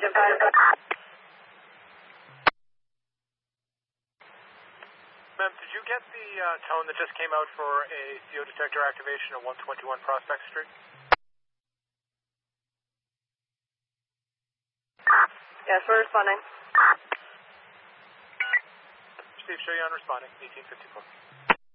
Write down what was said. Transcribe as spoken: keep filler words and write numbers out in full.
engine five. Ma'am, did you get the uh, tone that just came out for a C O detector activation at one twenty-one Prospect Street? Yes, we're responding. Steve, show you on responding, eighteen fifty-four.